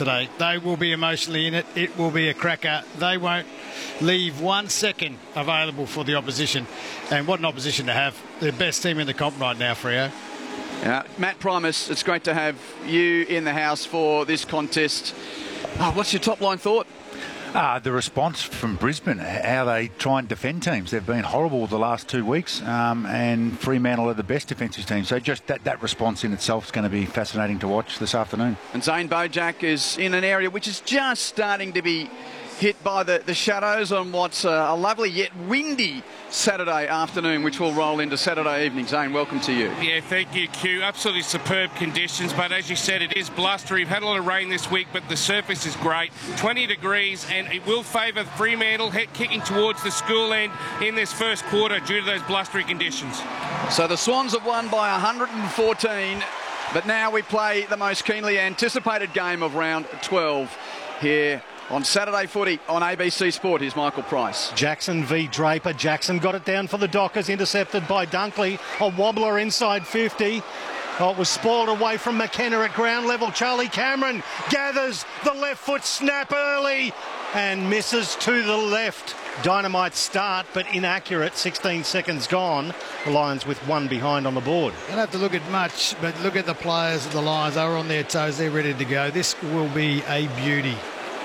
today. They will be emotionally in it. It will be a cracker. They won't leave 1 second available for the opposition. And what an opposition to have. The best team in the comp right now, Freo. Matt Primus, it's great to have you in the house for this contest. What's your top line thought? The response from Brisbane, how they try and defend teams. They've been horrible the last 2 weeks, and Fremantle are the best defensive team. So just that response in itself is going to be fascinating to watch this afternoon. And Zane Bojack is in an area which is just starting to be hit by the shadows on what's a lovely yet windy Saturday afternoon, which will roll into Saturday evening. Zane, welcome to you. Yeah, thank you, Q. Absolutely superb conditions, but as you said, it is blustery. We've had a lot of rain this week, but the surface is great. 20 degrees, and it will favour Fremantle kicking towards the school end in this first quarter due to those blustery conditions. So the Swans have won by 114, but now we play the most keenly anticipated game of round 12 here on Saturday Footy on ABC Sport. Here's Michael Price. Jackson v Draper. Jackson got it down for the Dockers, intercepted by Dunkley. A wobbler inside 50. Oh, it was spoiled away from McKenna at ground level. Charlie Cameron gathers the left foot snap early and misses to the left. Dynamite start, but inaccurate. 16 seconds gone. The Lions with one behind on the board. You don't have to look at much, but look at the players of the Lions. They were on their toes. They're ready to go. This will be a beauty.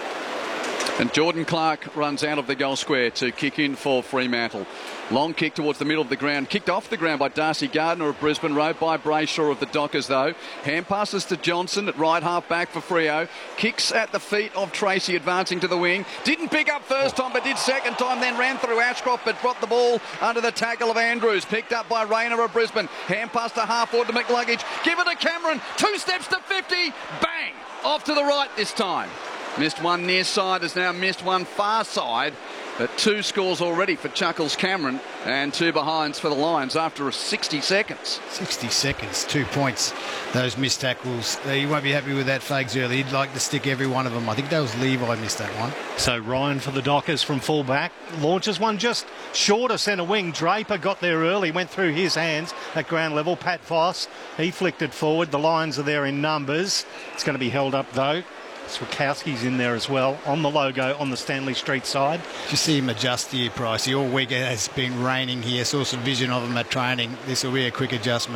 And Jordan Clark runs out of the goal square to kick in for Fremantle. Long kick towards the middle of the ground. Kicked off the ground by Darcy Gardner of Brisbane. Rode by Brayshaw of the Dockers, though. Hand passes to Johnson at right half back for Freo. Kicks at the feet of Tracy, advancing to the wing. Didn't pick up first time, but did second time. Then ran through Ashcroft, but brought the ball under the tackle of Andrews. Picked up by Rayner of Brisbane. Hand pass to half forward to McLuggage. Give it to Cameron. 2 steps to 50. Bang! Off to the right this time. Missed one near side, has now missed one far side. But 2 scores already for Chuckles Cameron and 2 behinds for the Lions after 60 seconds. 60 seconds, 2 points. Those missed tackles. You won't be happy with that, Fags, early. He'd like to stick every one of them. I think that was Levi missed that one. So Ryan for the Dockers from full-back. Launches one just short of centre wing. Draper got there early, went through his hands at ground level. Pat Foss, he flicked it forward. The Lions are there in numbers. It's going to be held up, though. Swakowski's in there as well, on the logo on the Stanley Street side. You see him adjust here, Pricey. All week it has been raining here. Saw some vision of him at training. This will be a quick adjustment.